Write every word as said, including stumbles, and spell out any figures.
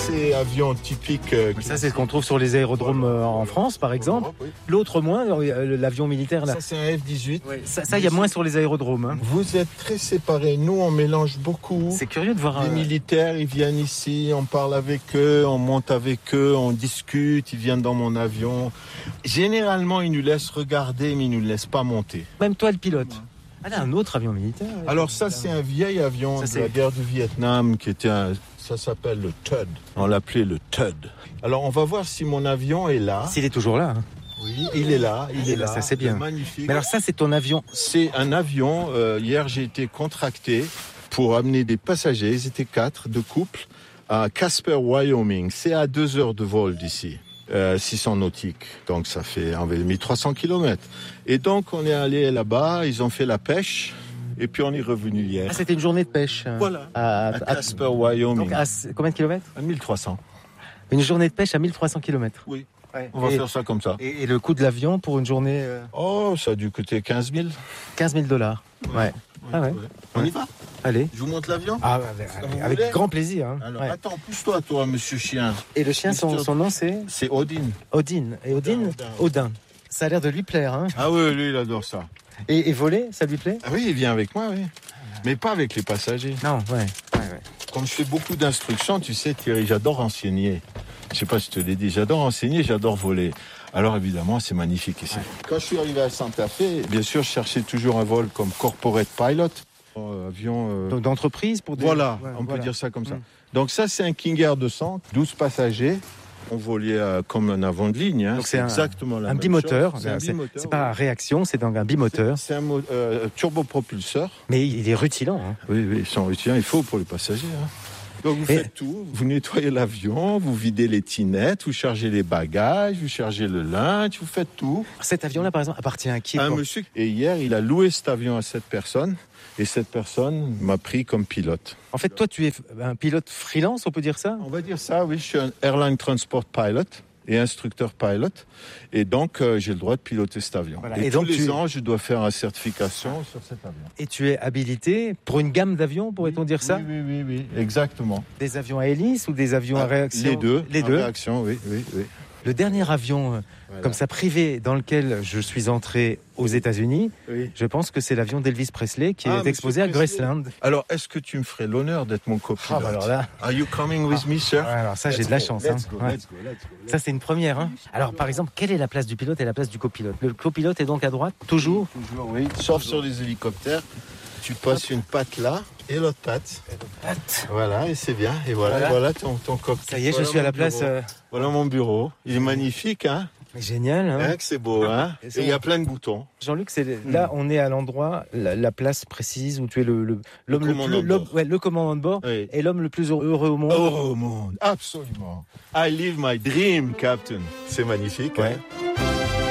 c'est avion typique. Euh, ça, c'est ce qu'on trouve sur les aérodromes euh, en France, par exemple. Oui. L'autre moins, euh, l'avion militaire là. Ça, c'est un F dix-huit. Oui. Ça, il y a moins sur les aérodromes. Hein. Vous êtes très séparés. Nous, on mélange beaucoup. C'est curieux de voir. Les euh... militaires, ils viennent ici, on parle avec eux, on monte avec eux, on discute. Ils viennent dans mon avion. Généralement, ils nous laissent regarder, mais ils nous laissent pas monter. Même toi, le pilote. Ah, là, un autre avion militaire. Alors ça, c'est un vieil avion ça, de la guerre du Vietnam qui était un... Ça s'appelle le T U D. On l'appelait le T U D. Alors, on va voir si mon avion est là. S'il est toujours là. Hein. Oui, il est là. Il est là. Ça, c'est bien. C'est magnifique. Mais alors ça, c'est ton avion. C'est un avion. Euh, hier, j'ai été contracté pour amener des passagers. Ils étaient quatre, de couple, à Casper, Wyoming. C'est à deux heures de vol d'ici. Euh, six cents nautiques, donc ça fait environ mille trois cents kilomètres. Et donc on est allé là-bas, ils ont fait la pêche, et puis on est revenu hier. Ah, c'était une journée de pêche. Voilà. À, à Casper, Wyoming. Donc à combien de kilomètres? À mille trois cents. Une journée de pêche à mille trois cents kilomètres. Oui. Ouais. On va et, faire ça comme ça. Et, et le coût de l'avion pour une journée euh... Oh, ça a dû coûter quinze mille. quinze mille dollars. Ouais. ouais. Ah ouais. On y va? Allez. Je vous montre l'avion? Ah, avec, avec, avec grand plaisir. Hein. Alors, ouais. attends, pousse-toi, toi, monsieur chien. Et le chien, son, son nom, c'est? C'est Odin. Odin. Et Odin? Odin. Odin. Ça a l'air de lui plaire. Hein. Ah oui, lui, il adore ça. Et, et voler, ça lui plaît? Ah oui, il vient avec moi, oui. Mais pas avec les passagers. Non, ouais. ouais, ouais. Comme je fais beaucoup d'instructions, tu sais, Thierry, j'adore enseigner. Je sais pas si je te l'ai dit, j'adore enseigner, j'adore voler. Alors évidemment, c'est magnifique ici. Ouais. Quand je suis arrivé à Santa Fe, bien sûr, je cherchais toujours un vol comme corporate pilot. Avion euh... donc d'entreprise pour des... Voilà, ouais, on voilà. peut dire ça comme ça. Mmh. Donc ça, c'est un King Air deux cents, douze passagers. On volait euh, comme un avion de ligne. Hein. Donc c'est, c'est exactement un, la un même bimoteur. chose. C'est, un c'est, bimoteur, c'est pas à ouais. réaction, c'est donc un bimoteur. C'est, c'est un mo- euh, turbopropulseur. Mais il est rutilant. Hein. Oui, oui, ils sont rutilants. Il faut pour les passagers. Hein. Donc vous faites Et... tout, vous nettoyez l'avion, vous videz les tinettes, vous chargez les bagages, vous chargez le linge, vous faites tout. Cet avion-là, par exemple, appartient à qui? Un monsieur. Et hier, il a loué cet avion à cette personne, et cette personne m'a pris comme pilote. En fait, toi, tu es un pilote freelance, on peut dire ça? On va dire ça, oui. Je suis un airline transport pilot et instructeur pilot, et donc euh, j'ai le droit de piloter cet avion. Voilà. Et, et tous donc, les tu... ans, je dois faire une certification sur cet avion. Et tu es habilité pour une gamme d'avions, pourrait-on oui, dire ça? Oui, oui, oui, oui, exactement. Des avions à hélice ou des avions ah, à réaction? Les deux. Les deux. À réaction, oui, oui, oui. Le dernier avion voilà. comme ça privé dans lequel je suis entré aux États-Unis, oui. je pense que c'est l'avion d'Elvis Presley qui ah, est exposé à Graceland. Alors, est-ce que tu me ferais l'honneur d'être mon copilote? Ah, alors là... Are you coming with me, sir? Ouais, alors ça, let's j'ai de la chance. Let's hein. go, ouais. let's go, let's go, let's ça, c'est une première. Hein. Alors, par exemple, quelle est la place du pilote et la place du copilote? Le copilote est donc à droite, toujours? Oui, toujours, oui. Sauf sur les hélicoptères. Tu passes une patte là et l'autre patte. Et l'autre patte. Voilà, et c'est bien. Et voilà, voilà. voilà ton, ton cockpit. Ça y est, voilà je suis à la place. Euh... Voilà mon bureau. Il est magnifique, hein? Génial, hein, hein que c'est beau, hein. Et il y a plein de boutons. Jean-Luc, c'est là, on est à l'endroit, la, la place précise où tu es le, le l'homme le, le plus, l'homme, ouais, le commandant de bord, oui. et l'homme le plus heureux au monde. Heureux au monde, absolument. I live my dream, Captain. C'est magnifique. Ouais. Hein.